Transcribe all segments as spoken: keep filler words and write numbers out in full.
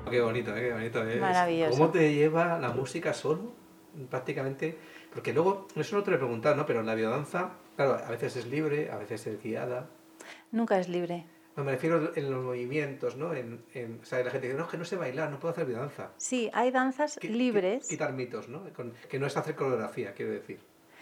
Qué bonito, ¿eh? Qué bonito es. Maravilloso. ¿Cómo te lleva la música solo? Prácticamente. Porque luego, eso no te lo he preguntado, ¿no? Pero la biodanza, claro, a veces es libre, a veces es guiada. Nunca es libre. No, me refiero en los movimientos, ¿no? En, en, o sea, la gente dice, no, es que no sé bailar, no puedo hacer biodanza. Sí, hay danzas Qui- qui- libres. Quitar mitos, ¿no? Con- que no es hacer coreografía, quiero decir.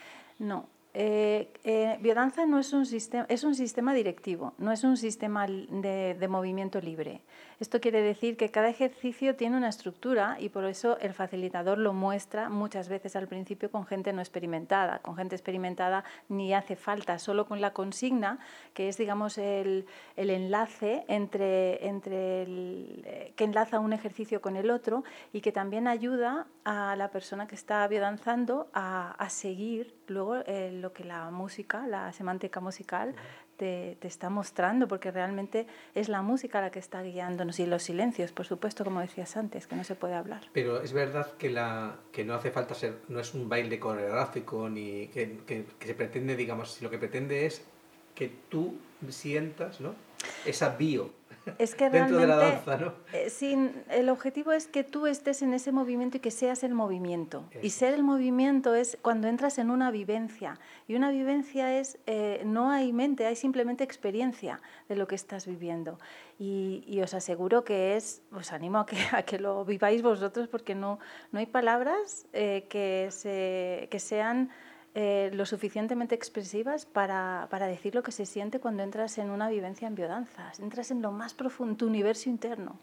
No. Eh, eh, biodanza no es un sistema, es un sistema directivo, no es un sistema de, de movimiento libre. Esto quiere decir que cada ejercicio tiene una estructura y por eso el facilitador lo muestra muchas veces al principio con gente no experimentada. Con gente experimentada ni hace falta, solo con la consigna, que es, digamos, el, el enlace entre, entre el, que enlaza un ejercicio con el otro y que también ayuda a la persona que está biodanzando a, a seguir luego el lo que la música, la semántica musical te, te está mostrando, porque realmente es la música la que está guiándonos y los silencios, por supuesto, como decías antes, que no se puede hablar. Pero es verdad que, la, que no hace falta ser, no es un baile coreográfico, ni que, que, que se pretende, digamos, si lo que pretende es que tú sientas, ¿no? Esa bio Es que dentro de la realmente, danza, ¿no? eh, sin, el objetivo es que tú estés en ese movimiento y que seas el movimiento. Eso Y ser es. el movimiento es cuando entras en una vivencia. Y una vivencia es, eh, no hay mente, hay simplemente experiencia de lo que estás viviendo. Y, y os aseguro que es, os animo a que, a que lo viváis vosotros, porque no, no hay palabras eh, que, se, que sean... Eh, lo suficientemente expresivas para, para decir lo que se siente cuando entras en una vivencia en biodanzas. Entras en lo más profundo, tu universo interno.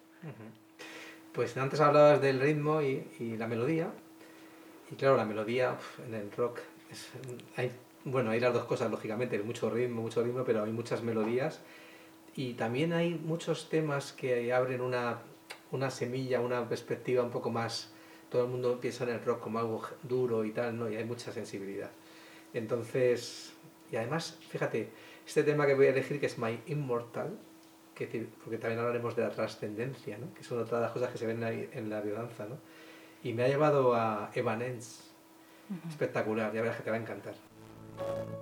Uh-huh. Pues antes hablabas del ritmo y, y la melodía. Y claro, la melodía uf, en el rock, es, hay, bueno, hay las dos cosas, lógicamente, hay mucho ritmo, mucho ritmo, pero hay muchas melodías. Y también hay muchos temas que abren una, una semilla, una perspectiva un poco más... Todo el mundo piensa en el rock como algo duro y tal, ¿no? Y hay mucha sensibilidad. Entonces, y además, fíjate, este tema que voy a elegir, que es My Immortal, que, porque también hablaremos de la trascendencia, ¿no? Que son otras de las cosas que se ven ahí en la biodanza, ¿no? Y me ha llevado a Evanescence. Uh-huh. Espectacular, ya verás que te va a encantar.